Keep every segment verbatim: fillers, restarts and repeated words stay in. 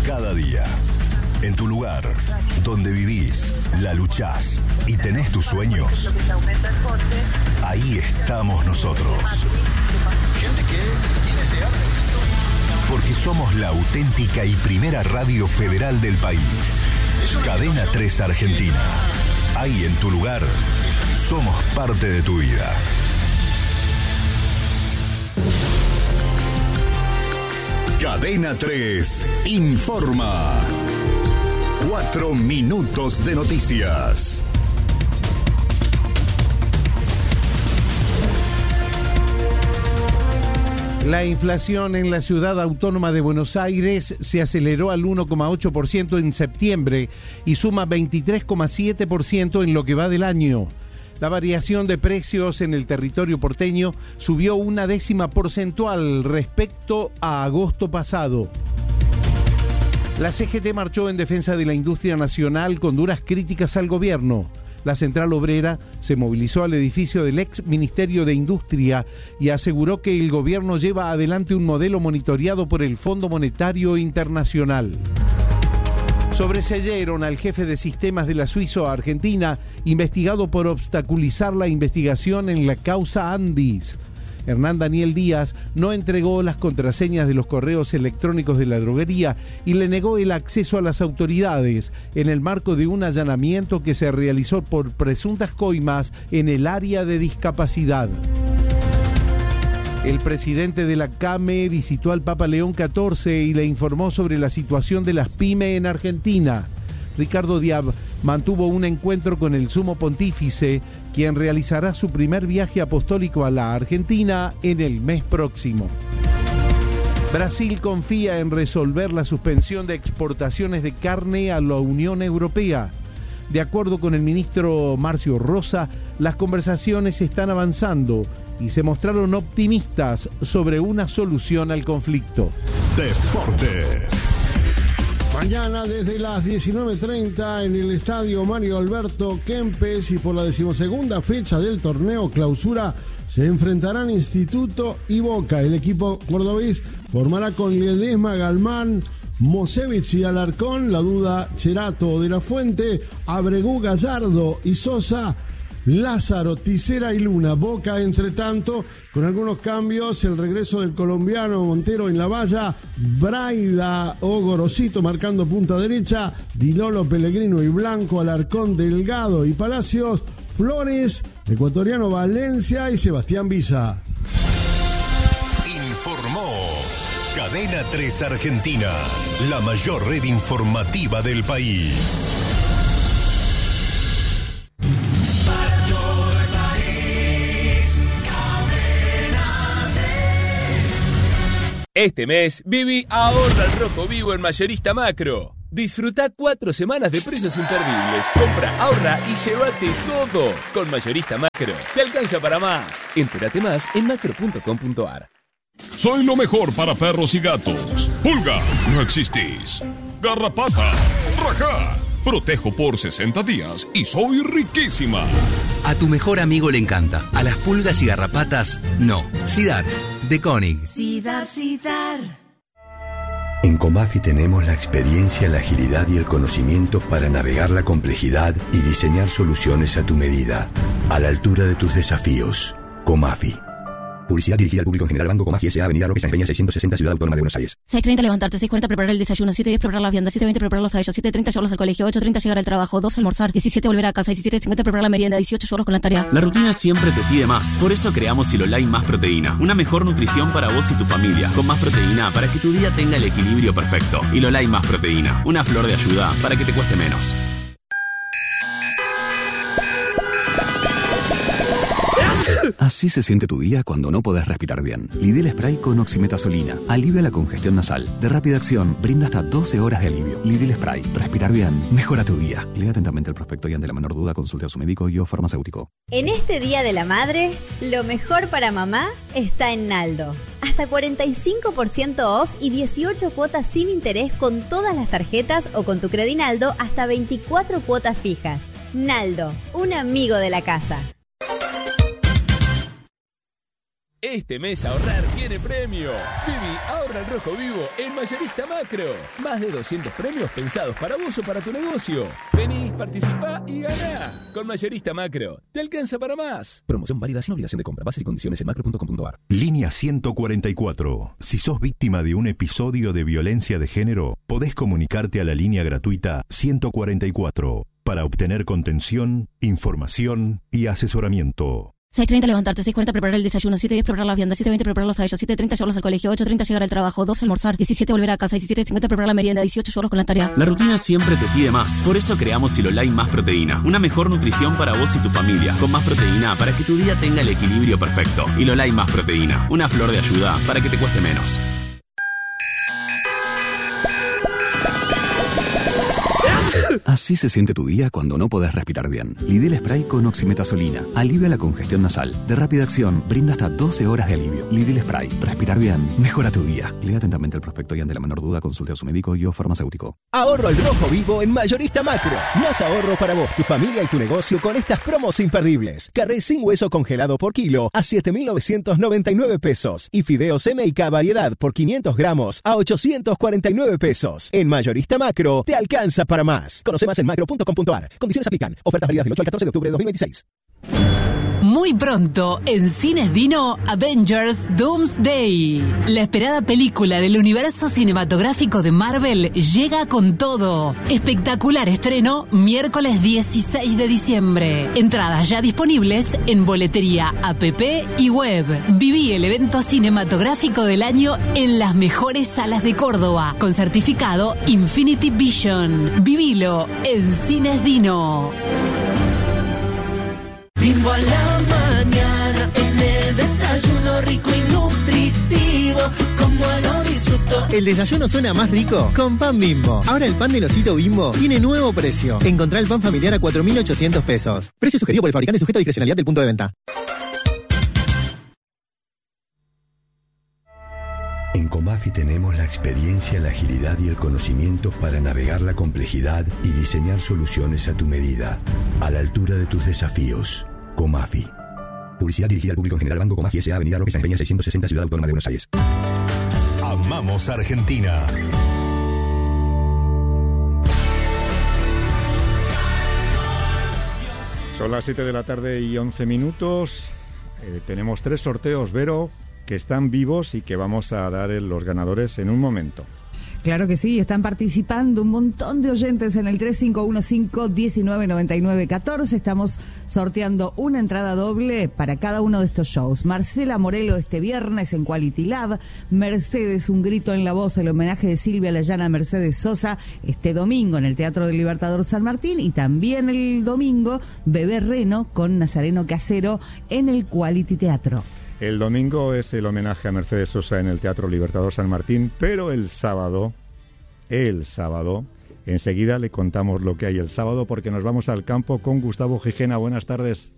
cada día. En tu lugar, donde vivís, la luchás y tenés tus sueños, ahí estamos nosotros. Porque somos la auténtica y primera radio federal del país. Cadena tres Argentina. Ahí en tu lugar, somos parte de tu vida. Cadena tres informa. Cuatro minutos de noticias. La inflación en la ciudad autónoma de Buenos Aires se aceleró al uno coma ocho por ciento en septiembre y suma veintitrés coma siete por ciento en lo que va del año. La variación de precios en el territorio porteño subió una décima porcentual respecto a agosto pasado. La C G T marchó en defensa de la industria nacional con duras críticas al gobierno. La Central Obrera se movilizó al edificio del ex Ministerio de Industria y aseguró que el gobierno lleva adelante un modelo monitoreado por el Fondo Monetario Internacional. Sobreseyeron al jefe de sistemas de la Suizo Argentina, investigado por obstaculizar la investigación en la causa Andis. Hernán Daniel Díaz no entregó las contraseñas de los correos electrónicos de la droguería y le negó el acceso a las autoridades en el marco de un allanamiento que se realizó por presuntas coimas en el área de discapacidad. El presidente de la C A M E visitó al Papa León catorce y le informó sobre la situación de las pymes en Argentina. Ricardo Diab mantuvo un encuentro con el sumo pontífice, quien realizará su primer viaje apostólico a la Argentina en el mes próximo. Brasil confía en resolver la suspensión de exportaciones de carne a la Unión Europea. De acuerdo con el ministro Marcio Rosa, las conversaciones están avanzando y se mostraron optimistas sobre una solución al conflicto. Deportes. Mañana desde las diecinueve treinta en el estadio Mario Alberto Kempes y por la decimosegunda fecha del torneo Clausura se enfrentarán Instituto y Boca. El equipo cordobés formará con Ledesma, Galmán, Mosevich y Alarcón, la duda Cherato de la Fuente, Abregú, Gallardo y Sosa, Lázaro, Tisera y Luna. Boca, entre tanto, con algunos cambios, el regreso del colombiano Montero en la valla, Braida o Gorosito marcando punta derecha, Dilolo, Pellegrino y Blanco, Alarcón, Delgado y Palacios, Flores, ecuatoriano Valencia y Sebastián Villa. Informó Cadena tres Argentina, la mayor red informativa del país. Este mes, viví ahorra al rojo vivo en Mayorista Macro. Disfruta cuatro semanas de precios imperdibles. Compra, ahorra y llévate todo. Con Mayorista Macro, te alcanza para más. Entérate más en macro punto com punto ar. Soy lo mejor para perros y gatos. Pulga, no existís. Garrapata, rajá. Protejo por sesenta días y soy riquísima. A tu mejor amigo le encanta. A las pulgas y garrapatas, no. Sidar, de Koenig. Sidar, Sidar. En Comafi tenemos la experiencia, la agilidad y el conocimiento para navegar la complejidad y diseñar soluciones a tu medida, a la altura de tus desafíos. Comafi. Publicidad dirigida al público en general. Banco Comafi S A. Avenida Roque Sáenz Peña seiscientos sesenta, Ciudad Autónoma de Buenos Aires. seis treinta levantarte, seis cuarenta preparar el desayuno, siete diez preparar la vianda, siete veinte prepararlos a ellos, siete treinta llevarlos al colegio, ocho treinta llegar al trabajo, dos almorzar, diecisiete volver a casa, diecisiete cincuenta preparar la merienda, dieciocho llevarlos con la tarea. La rutina siempre te pide más. Por eso creamos Silolai Más Proteína. Una mejor nutrición para vos y tu familia. Con más proteína para que tu día tenga el equilibrio perfecto. Silolai Más Proteína. Una flor de ayuda para que te cueste menos. Así se siente tu día cuando no podés respirar bien. Lidl Spray con oximetazolina. Alivia la congestión nasal. De rápida acción, brinda hasta doce horas de alivio. Lidl Spray. Respirar bien. Mejora tu día. Lea atentamente el prospecto y ante la menor duda consulte a su médico y o farmacéutico. En este Día de la Madre, lo mejor para mamá está en Naldo. Hasta cuarenta y cinco por ciento off y dieciocho cuotas sin interés con todas las tarjetas o con tu Credinaldo hasta veinticuatro cuotas fijas. Naldo, un amigo de la casa. Este mes ahorrar tiene premio. Viví ahorra al rojo vivo en Mayorista Macro. Más de doscientos premios pensados para vos o para tu negocio. Vení, participá y ganá. Con Mayorista Macro, te alcanza para más. Promoción válida sin obligación de compra. Bases y condiciones en macro punto com punto a r. Línea ciento cuarenta y cuatro. Si sos víctima de un episodio de violencia de género, podés comunicarte a la línea gratuita ciento cuarenta y cuatro para obtener contención, información y asesoramiento. seis treinta levantarte, seis cuarenta preparar el desayuno, siete diez preparar la vianda, siete veinte prepararlos a ellos, siete treinta llevarlos al colegio, ocho treinta llegar al trabajo, doce almorzar, diecisiete volver a casa, diecisiete cincuenta preparar la merienda, dieciocho llevarlos con la tarea. La rutina siempre te pide más. Por eso creamos Siloline Más Proteína. Una mejor nutrición para vos y tu familia. Con más proteína para que tu día tenga el equilibrio perfecto. Siloline Más Proteína. Una flor de ayuda para que te cueste menos. Así se siente tu día cuando no podés respirar bien. Lidl Spray con oximetazolina. Alivia la congestión nasal. De rápida acción, brinda hasta doce horas de alivio. Lidl Spray. Respirar bien. Mejora tu día. Lea atentamente el prospecto y ante la menor duda consulte a su médico y o farmacéutico. Ahorro al rojo vivo en Mayorista Macro. Más ahorro para vos, tu familia y tu negocio con estas promos imperdibles. Carré sin hueso congelado por kilo a siete mil novecientos noventa y nueve pesos. Y fideos M y K variedad por quinientos gramos a ochocientos cuarenta y nueve pesos. En Mayorista Macro te alcanza para más. Conoce más en macro punto com punto a r. Condiciones aplican. Ofertas válidas del ocho al catorce de octubre de dos mil veintiséis. Muy pronto, en Cines Dino, Avengers Doomsday. La esperada película del universo cinematográfico de Marvel llega con todo. Espectacular estreno, miércoles dieciséis de diciembre. Entradas ya disponibles en boletería, app y web. Viví el evento cinematográfico del año en las mejores salas de Córdoba, con certificado Infinity Vision. Vivilo en Cines Dino. Bimbo a la mañana, en el desayuno rico y nutritivo, como lo disfruto. El desayuno suena más rico con pan Bimbo. Ahora el pan del osito Bimbo tiene nuevo precio. Encontrá el pan familiar a cuatro mil ochocientos pesos. Precio sugerido por el fabricante sujeto a discrecionalidad del punto de venta. En Comafi tenemos la experiencia, la agilidad y el conocimiento para navegar la complejidad y diseñar soluciones a tu medida, a la altura de tus desafíos. Comafi. Publicidad dirigida al público en general. Banco Comafi S A. Avenida Roque San Peña seiscientos sesenta, Ciudad Autónoma de Buenos Aires. Amamos Argentina. Son las siete de la tarde y once minutos. Eh, tenemos tres sorteos, Vero, que están vivos y que vamos a dar los ganadores en un momento. Claro que sí, están participando un montón de oyentes en el tres cinco uno cinco, uno nueve nueve nueve uno cuatro. Estamos sorteando una entrada doble para cada uno de estos shows. Marcela Morelo este viernes en Quality Lab, Mercedes, un grito en la voz, el homenaje de Silvia Layana a Mercedes Sosa este domingo en el Teatro del Libertador San Martín, y también el domingo Bebé Reno con Nazareno Casero en el Quality Teatro. El domingo es el homenaje a Mercedes Sosa en el Teatro Libertador San Martín, pero el sábado, el sábado, enseguida le contamos lo que hay el sábado porque nos vamos al campo con Gustavo Gijena. Buenas tardes.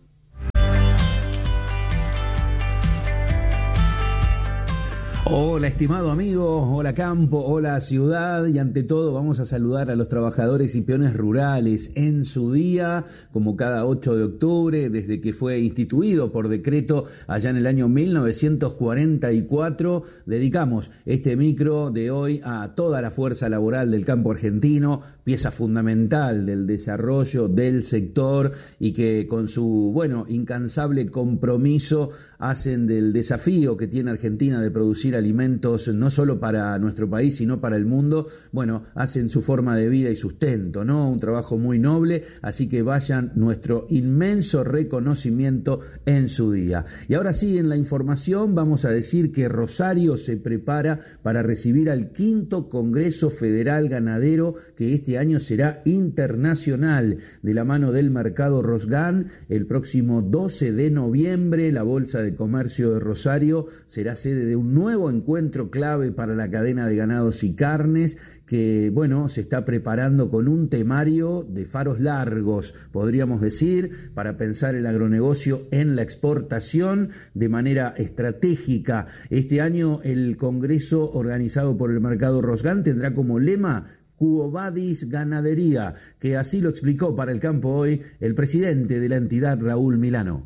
Hola estimado amigo, hola campo, hola ciudad, y ante todo vamos a saludar a los trabajadores y peones rurales en su día, como cada ocho de octubre, desde que fue instituido por decreto allá en el año mil novecientos cuarenta y cuatro. Dedicamos este micro de hoy a toda la fuerza laboral del campo argentino, pieza fundamental del desarrollo del sector y que con su, bueno, incansable compromiso hacen del desafío que tiene Argentina de producir alimentos no solo para nuestro país sino para el mundo, bueno, hacen su forma de vida y sustento, ¿no? Un trabajo muy noble, así que vayan nuestro inmenso reconocimiento en su día. Y ahora sí, en la información vamos a decir que Rosario se prepara para recibir al quinto Congreso Federal Ganadero, que este año será internacional, de la mano del Mercado Rosgan. El próximo doce de noviembre la Bolsa de Comercio de Rosario será sede de un nuevo encuentro clave para la cadena de ganados y carnes, que, bueno, se está preparando con un temario de faros largos, podríamos decir, para pensar el agronegocio en la exportación de manera estratégica. Este año el Congreso organizado por el Mercado Rosgan tendrá como lema Quo Vadis Ganadería, que así lo explicó para el campo hoy el presidente de la entidad, Raúl Milano.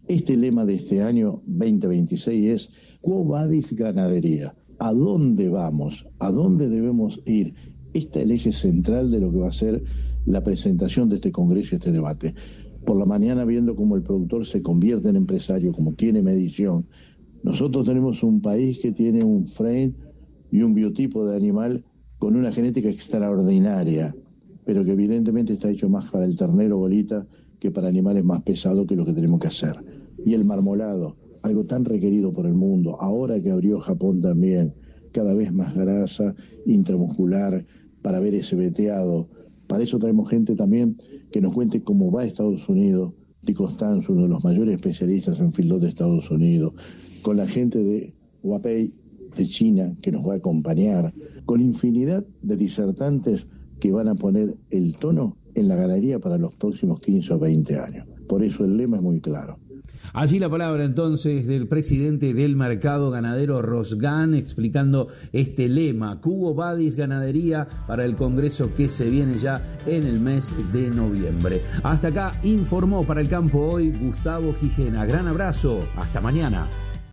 Este lema de este año veinte veintiséis es Quo Vadis Ganadería. ¿A dónde vamos? ¿A dónde debemos ir? Este es el eje central de lo que va a ser la presentación de este congreso y este debate. Por la mañana, viendo cómo el productor se convierte en empresario, como tiene medición, nosotros tenemos un país que tiene un frame y un biotipo de animal con una genética extraordinaria, pero que evidentemente está hecho más para el ternero bolita que para animales más pesados, que lo que tenemos que hacer. Y el marmolado, algo tan requerido por el mundo, ahora que abrió Japón también, cada vez más grasa intramuscular para ver ese veteado. Para eso traemos gente también que nos cuente cómo va a Estados Unidos. Di Costanzo, uno de los mayores especialistas en feedlot de Estados Unidos, con la gente de Huapei de China que nos va a acompañar, con infinidad de disertantes que van a poner el tono en la ganadería para los próximos quince o veinte años. Por eso el lema es muy claro. Allí la palabra entonces del presidente del mercado ganadero Rosgan, explicando este lema, Quo Vadis Ganadería, para el congreso que se viene ya en el mes de noviembre. Hasta acá informó para el campo hoy Gustavo Gijena. Gran abrazo, hasta mañana.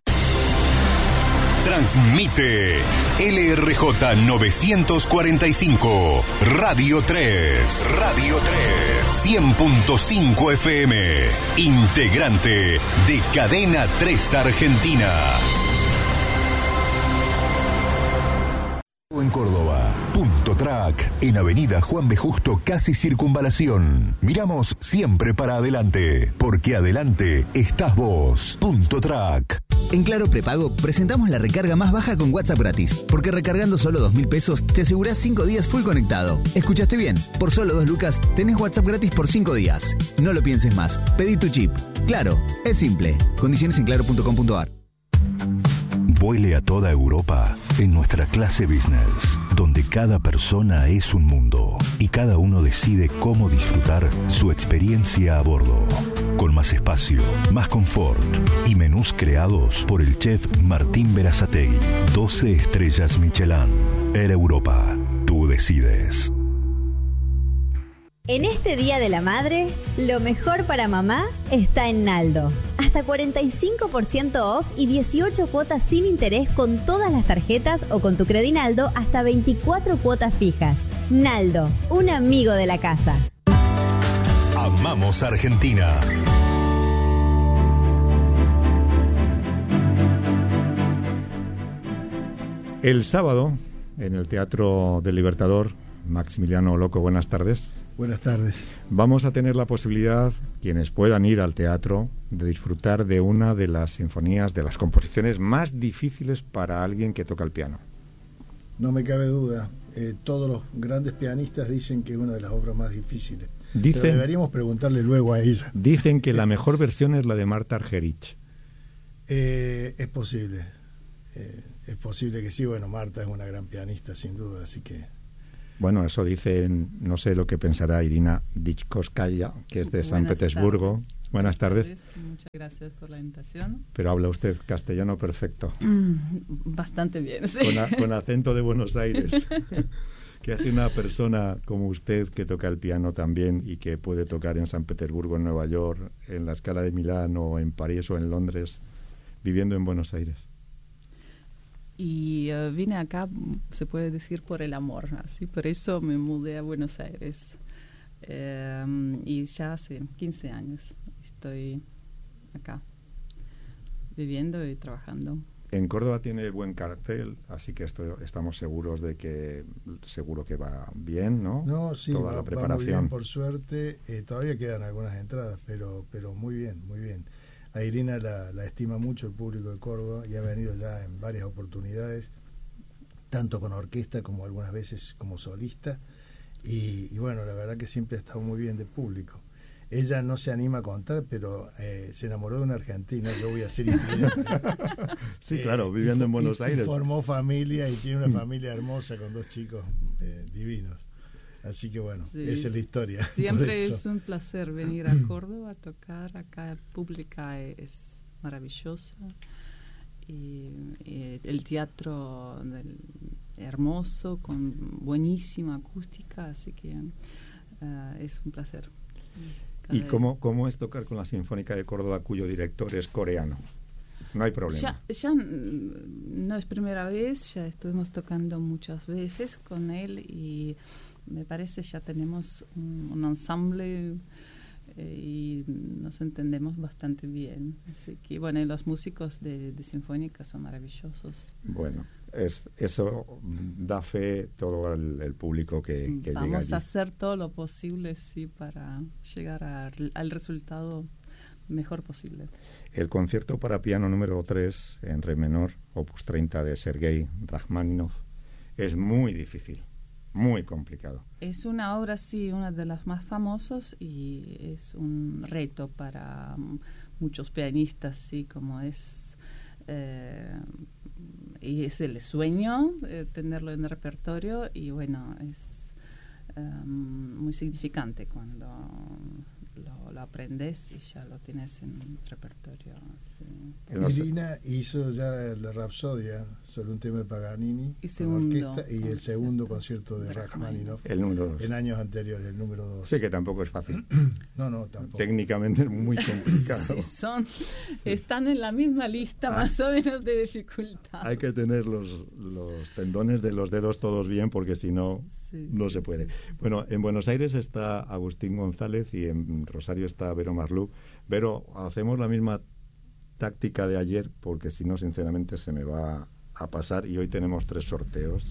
Transmite L R J novecientos cuarenta y cinco, Radio tres, Radio tres, cien punto cinco F M, integrante de Cadena tres Argentina. En Córdoba, Punto Track, en Avenida Juan B. Justo, casi Circunvalación. Miramos siempre para adelante, porque adelante estás vos. Punto Track. En Claro Prepago presentamos la recarga más baja con WhatsApp gratis, porque recargando solo dos mil pesos te asegurás cinco días full conectado. ¿Escuchaste bien? Por solo dos lucas tenés WhatsApp gratis por cinco días. No lo pienses más, pedí tu chip. Claro, es simple. Condiciones en claro punto com punto a r. Vuele a toda Europa en nuestra clase business, donde cada persona es un mundo y cada uno decide cómo disfrutar su experiencia a bordo. Con más espacio, más confort y menús creados por el chef Martín Berazategui. doce estrellas Michelin. Air Europa. Tú decides. En este Día de la Madre, lo mejor para mamá está en Naldo. Hasta cuarenta y cinco por ciento off y dieciocho cuotas sin interés con todas las tarjetas o con tu Credinaldo hasta veinticuatro cuotas fijas. Naldo, un amigo de la casa. Amamos Argentina. El sábado, en el Teatro del Libertador, Maximiliano Loco, buenas tardes. Buenas tardes. Vamos a tener la posibilidad, quienes puedan ir al teatro, de disfrutar de una de las sinfonías, de las composiciones más difíciles para alguien que toca el piano. No me cabe duda. Eh, todos los grandes pianistas dicen que es una de las obras más difíciles. Dicen, Pero deberíamos preguntarle luego a ella. Dicen que la mejor versión es la de Marta Argerich. Eh, es posible. Eh, es posible que sí. Bueno, Marta es una gran pianista, sin duda, así que... Bueno, eso dicen, no sé lo que pensará Irina Dichkovskaya, que es de Buenas San Petersburgo. Tardes. Buenas tardes. tardes. Muchas gracias por la invitación. Pero habla usted castellano perfecto. Mm, bastante bien, sí. Con, a, con acento de Buenos Aires. ¿Qué hace una persona como usted que toca el piano también y que puede tocar en San Petersburgo, en Nueva York, en la Scala de Milán o en París o en Londres, viviendo en Buenos Aires? Y uh, vine acá, se puede decir, por el amor, así por eso me mudé a Buenos Aires. Eh, y ya hace quince años estoy acá, viviendo y trabajando. En Córdoba tiene buen cartel, así que esto, estamos seguros de que seguro que va bien, ¿no? No, sí, Toda va, la preparación. va muy bien, por suerte. Eh, todavía quedan algunas entradas, pero, pero muy bien, muy bien. A Irina la, la estima mucho el público de Córdoba y ha venido ya en varias oportunidades, tanto con orquesta como algunas veces como solista. Y, y bueno, la verdad que siempre ha estado muy bien de público. Ella no se anima a contar, pero eh, se enamoró de una argentina, yo voy a ser infiel. Sí, eh, claro, viviendo en Buenos y, Aires. Y formó familia y tiene una familia hermosa con dos chicos eh, divinos. Así que bueno, sí, esa es la historia. Siempre es un placer venir a Córdoba a tocar. Acá pública es maravillosa. Y, y el teatro del, hermoso, con buenísima acústica, así que uh, es un placer. ¿Y cómo, cómo es tocar con la Sinfónica de Córdoba, cuyo director es coreano? No hay problema. Ya, ya no es primera vez, ya estuvimos tocando muchas veces con él y me parece ya tenemos un, un ensamble eh, y nos entendemos bastante bien. Así que, bueno, y los músicos de, de Sinfónica son maravillosos. Bueno, es, eso da fe todo el, el público que, que llega allí. Vamos a hacer todo lo posible, sí, para llegar a, al resultado mejor posible. El concierto para piano número tres en re menor, opus treinta de Sergei Rachmaninoff, es muy difícil, muy complicado. Es una obra, sí, una de las más famosas y es un reto para muchos pianistas, sí, como es... Eh, y es el sueño eh, tenerlo en el repertorio y bueno, es um, muy significante cuando lo, lo aprendes y ya lo tienes en el repertorio. Sí. Irina hizo ya la Rapsodia sobre un tema de Paganini y, segundo, orquesta, y el segundo concierto de Rachmaninoff el número dos. En años anteriores, el número dos. Sí, que tampoco es fácil. No, no, tampoco. Técnicamente es muy complicado. Sí, son, sí. Están en la misma lista ah. más o menos de dificultad. Hay que tener los, los tendones de los dedos todos bien porque si no, sí, no sí, se puede. Sí. Bueno, en Buenos Aires está Agustín González y en Rosario está Vero Marlú. Vero, hacemos la misma táctica de ayer porque si no, sinceramente, se me va a pasar y hoy tenemos tres sorteos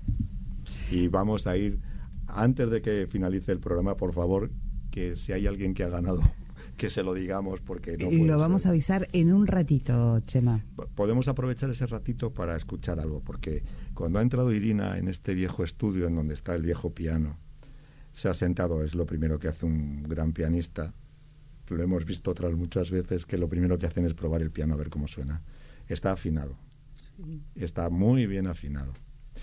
y vamos a ir, antes de que finalice el programa, por favor, que si hay alguien que ha ganado, que se lo digamos porque no puede Lo vamos ser. a avisar en un ratito, Chema. Podemos aprovechar ese ratito para escuchar algo, porque cuando ha entrado Irina en este viejo estudio en donde está el viejo piano, se ha sentado, es lo primero que hace un gran pianista. Lo hemos visto otras muchas veces, que lo primero que hacen es probar el piano a ver cómo suena. Está afinado. Sí. Está muy bien afinado.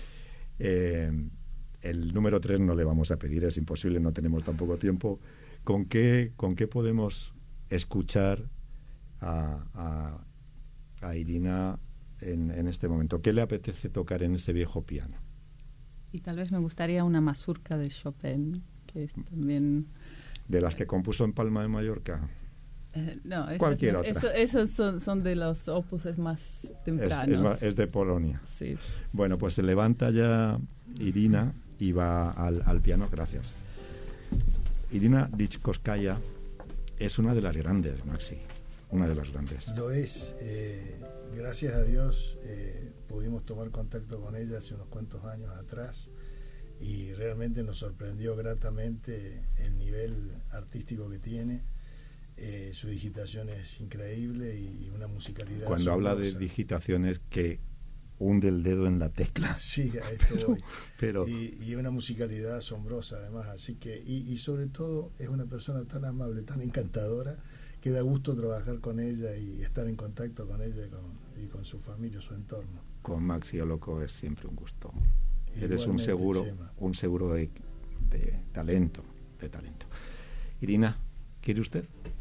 Eh, el número tres no le vamos a pedir, es imposible, no tenemos tampoco tiempo. ¿Con qué, con qué podemos escuchar a, a, a Irina en, en este momento? ¿Qué le apetece tocar en ese viejo piano? Y tal vez me gustaría una mazurca de Chopin, que es también... ¿De las que compuso en Palma de Mallorca? Eh, no, cualquier es, otra. Eso, esos son, son de los opuses más tempranos. Es, es, es de Polonia. Sí. Bueno, pues se levanta ya Irina y va al, al piano. Gracias. Irina Dichkovskaya es una de las grandes, Maxi. Una de las grandes. Lo es. Eh, gracias a Dios eh, pudimos tomar contacto con ella hace unos cuantos años atrás. Y realmente nos sorprendió gratamente el nivel artístico que tiene. Eh, su digitación es increíble y una musicalidad cuando asombrosa. Habla de digitación es que hunde el dedo en la tecla. Sí, a esto pero, voy. Pero... Y, y una musicalidad asombrosa además, así que y, y sobre todo es una persona tan amable, tan encantadora, que da gusto trabajar con ella y estar en contacto con ella y con, y con su familia, su entorno. Con Maxi Oloco es siempre un gusto. Eres un seguro, Chema. un seguro de, de talento, de talento. Irina, ¿quiere usted?